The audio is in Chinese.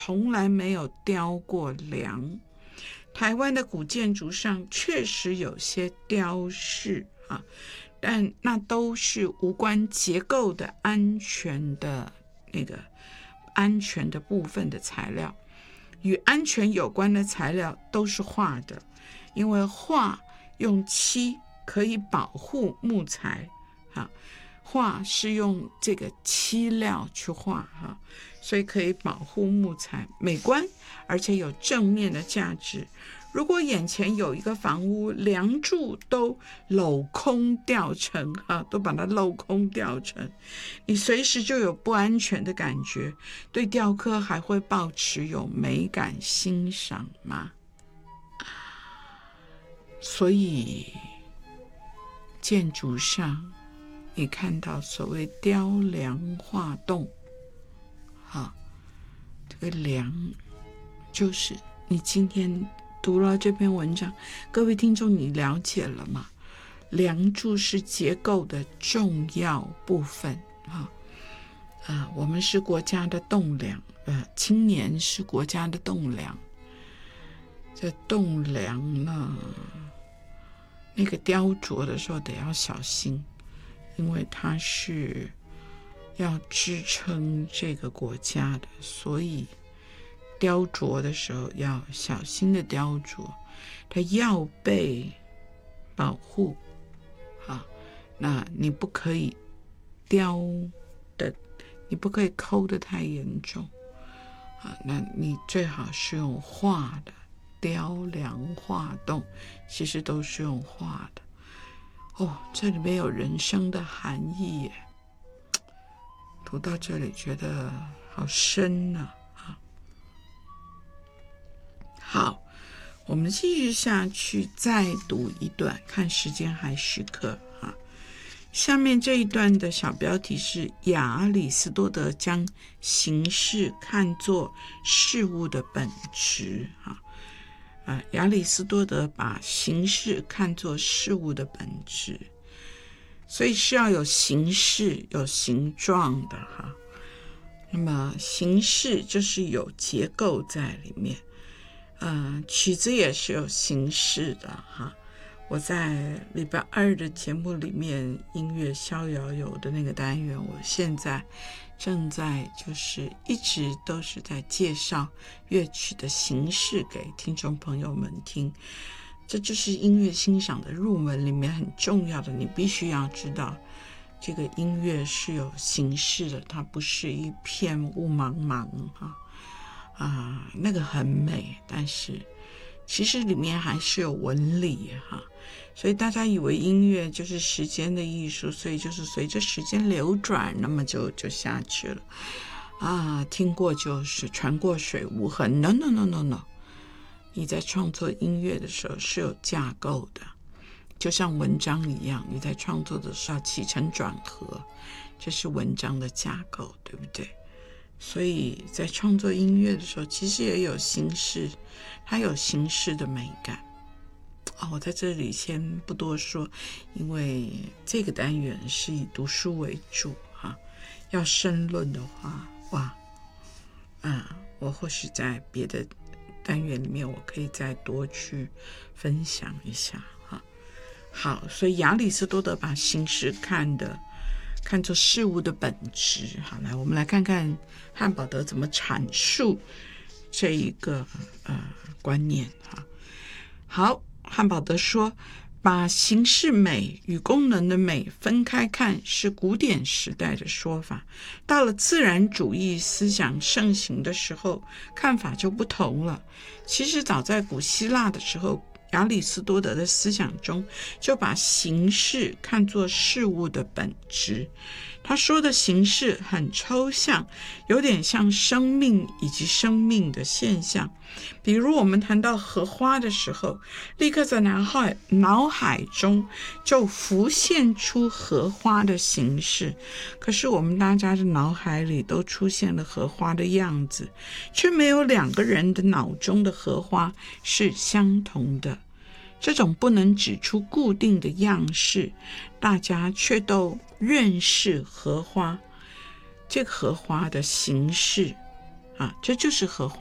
从来没有雕过梁。台湾的古建筑上确实有些雕饰啊，但那都是无关结构的安全的部分的材料，与安全有关的材料都是画的，因为画用漆可以保护木材啊，画是用这个漆料去画哈，所以可以保护木材，美观而且有正面的价值。如果眼前有一个房屋，梁柱都镂空掉成都把它镂空掉成，你随时就有不安全的感觉，对雕刻还会抱持有美感欣赏吗？所以建筑上你看到所谓雕梁画栋这个梁就是你今天读了这篇文章，各位听众你了解了吗？梁柱是结构的重要部分我们是国家的栋梁，青年是国家的栋梁。这栋梁呢，那个雕琢的时候得要小心，因为它是要支撑这个国家的，所以雕琢的时候要小心的雕琢，它要被保护那你不可以你不可以抠得太严重那你最好是用画的，雕梁画栋其实都是用画的这里面有人生的含义耶，读到这里觉得好深好，我们继续下去再读一段，看时间还许可下面这一段的小标题是亚里士多德将形式看作事物的本质亚里士多德把形式看作事物的本质，所以是要有形式有形状的那么形式就是有结构在里面曲子也是有形式的我在礼拜二的节目里面音乐逍遥游的那个单元，我现在正在就是一直都是在介绍乐曲的形式给听众朋友们听，这就是音乐欣赏的入门里面很重要的，你必须要知道这个音乐是有形式的，它不是一片雾茫茫那个很美，但是其实里面还是有纹理所以大家以为音乐就是时间的艺术，所以就是随着时间流转，那么就下去了听过就是船过水无痕。 No， 你在创作音乐的时候是有架构的，就像文章一样，你在创作的时候起承转合，这是文章的架构，对不对？所以在创作音乐的时候其实也有形式，它有形式的美感我在这里先不多说，因为这个单元是以读书为主要申论的话我或许在别的单元里面我可以再多去分享一下好，所以亚里士多德把形式看作事物的本质好，来我们来看看汉堡德怎么阐述这一个观念好，汉堡德说，把形式美与功能的美分开看是古典时代的说法，到了自然主义思想盛行的时候，看法就不同了。其实早在古希腊的时候，亚里士多德的思想中就把形式看作事物的本质。他说的形式很抽象，有点像生命以及生命的现象。比如我们谈到荷花的时候，立刻在脑海中就浮现出荷花的形式，可是我们大家的脑海里都出现了荷花的样子，却没有两个人的脑中的荷花是相同的。这种不能指出固定的样式，大家却都认识荷花，这个荷花的形式啊，这就是合